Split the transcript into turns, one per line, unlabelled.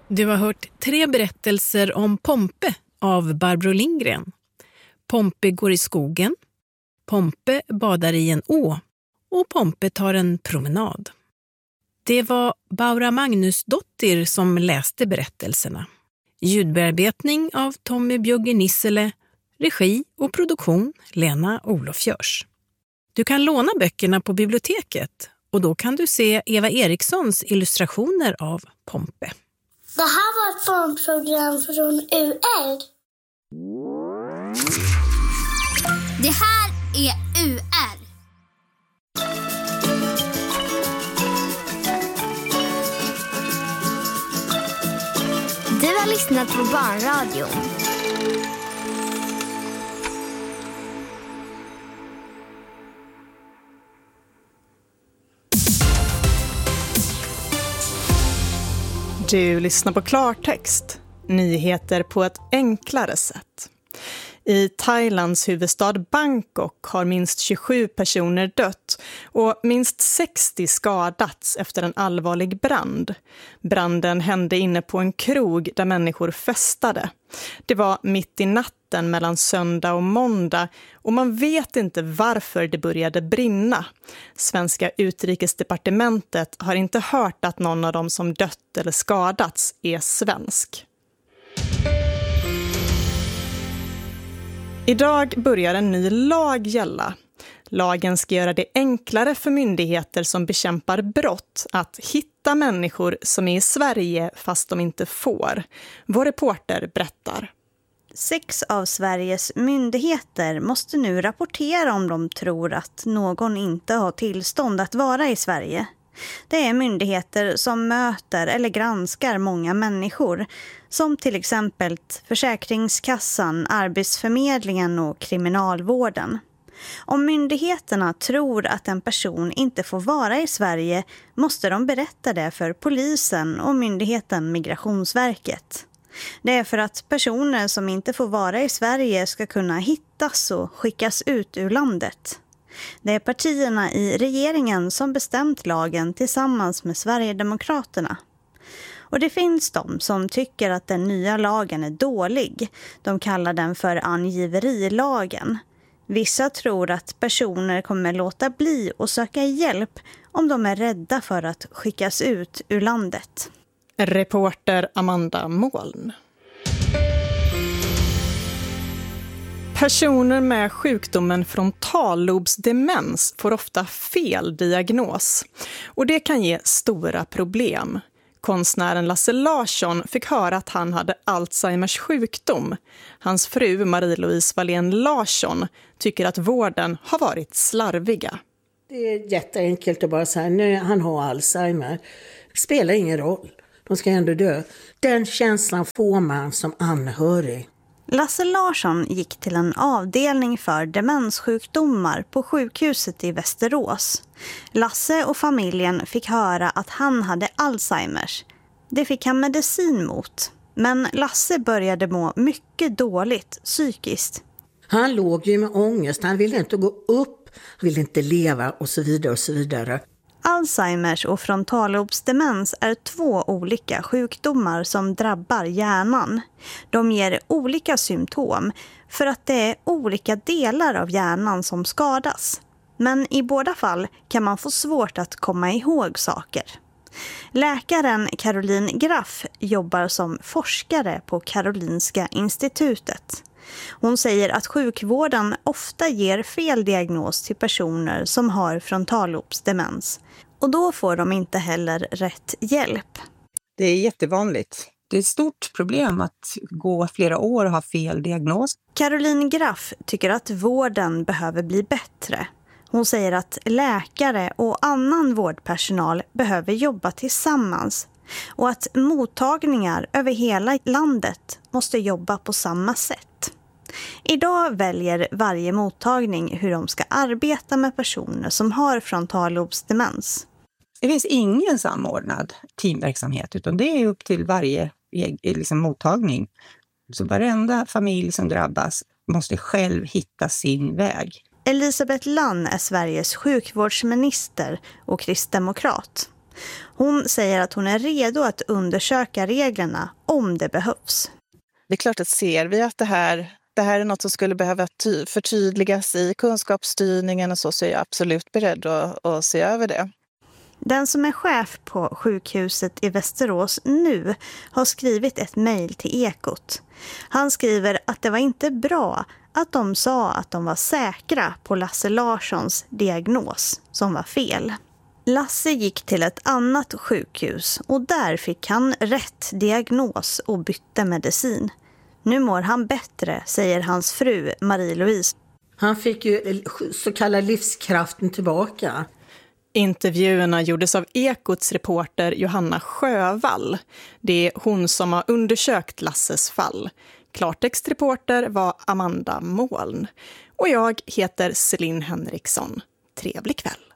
Du har hört 3 berättelser om Pompe av Barbro Lindgren. Pompe går i skogen, Pompe badar i en å och Pompe tar en promenad. Det var Baura Magnusdottir som läste berättelserna. Ljudbearbetning av Tommy Bjugge Nissele, regi och produktion Lena Olofjörs. Du kan låna böckerna på biblioteket och då kan du se Eva Erikssons illustrationer av Pompe.
Det här var ett barnprogram från UR.
Det här är UR. Du har lyssnat på Barnradion.
Du lyssnar på Klartext, nyheter på ett enklare sätt. I Thailands huvudstad Bangkok har minst 27 personer dött och minst 60 skadats efter en allvarlig brand. Branden hände inne på en krog där människor festade. Det var mitt i natten mellan söndag och måndag och man vet inte varför det började brinna. Svenska utrikesdepartementet har inte hört att någon av dem som dött eller skadats är svensk. Idag börjar en ny lag gälla. Lagen ska göra det enklare för myndigheter som bekämpar brott att hitta människor som är i Sverige fast de inte får. Vår reporter berättar.
6 av Sveriges myndigheter måste nu rapportera om de tror att någon inte har tillstånd att vara i Sverige. Det är myndigheter som möter eller granskar många människor, som till exempel Försäkringskassan, Arbetsförmedlingen och Kriminalvården. Om myndigheterna tror att en person inte får vara i Sverige måste de berätta det för polisen och myndigheten Migrationsverket. Det är för att personer som inte får vara i Sverige ska kunna hittas och skickas ut ur landet. Det är partierna i regeringen som bestämt lagen tillsammans med Sverigedemokraterna. Och det finns de som tycker att den nya lagen är dålig. De kallar den för angiverilagen. Vissa tror att personer kommer låta bli och söka hjälp om de är rädda för att skickas ut ur landet.
Reporter Amanda Moln. Personer med sjukdomen frontallobsdemens får ofta fel diagnos och det kan ge stora problem. Konstnären Lasse Larsson fick höra att han hade Alzheimers sjukdom. Hans fru Marie-Louise Wallén Larsson tycker att vården har varit slarviga.
Det är jätteenkelt att bara säga nej, han har Alzheimer. Det spelar ingen roll. De ska ändå dö. Den känslan får man som anhörig.
Lasse Larsson gick till en avdelning för demenssjukdomar på sjukhuset i Västerås. Lasse och familjen fick höra att han hade Alzheimers. Det fick han medicin mot. Men Lasse började må mycket dåligt psykiskt.
Han låg ju med ångest. Han ville inte gå upp, han ville inte leva och så vidare och så vidare.
Alzheimers och frontallobsdemens är 2 olika sjukdomar som drabbar hjärnan. De ger olika symptom för att det är olika delar av hjärnan som skadas. Men i båda fall kan man få svårt att komma ihåg saker. Läkaren Caroline Graff jobbar som forskare på Karolinska institutet. Hon säger att sjukvården ofta ger fel diagnos till personer som har frontallobsdemens. Och då får de inte heller rätt hjälp.
Det är jättevanligt. Det är ett stort problem att gå flera år och ha fel diagnos.
Caroline Graff tycker att vården behöver bli bättre. Hon säger att läkare och annan vårdpersonal behöver jobba tillsammans. Och att mottagningar över hela landet måste jobba på samma sätt. Idag väljer varje mottagning hur de ska arbeta med personer som har frontallobsdemens.
Det finns ingen samordnad teamverksamhet utan det är upp till varje mottagning. Så varenda familj som drabbas måste själv hitta sin väg.
Elisabeth Lann är Sveriges sjukvårdsminister och kristdemokrat. Hon säger att hon är redo att undersöka reglerna om det behövs.
Det är klart att ser vi att det här är något som skulle behöva förtydligas i kunskapsstyrningen och så är jag absolut beredd att se över det.
Den som är chef på sjukhuset i Västerås nu har skrivit ett mejl till Ekot. Han skriver att det var inte bra att de sa att de var säkra på Lasse Larssons diagnos som var fel. Lasse gick till ett annat sjukhus och där fick han rätt diagnos och bytte medicin. Nu mår han bättre, säger hans fru Marie-Louise.
Han fick ju så kallad livskraften tillbaka.
Intervjuerna gjordes av Ekots reporter Johanna Sjövall. Det är hon som har undersökt Lasses fall. Klartextreporter var Amanda Moln. Och jag heter Celine Henriksson. Trevlig kväll.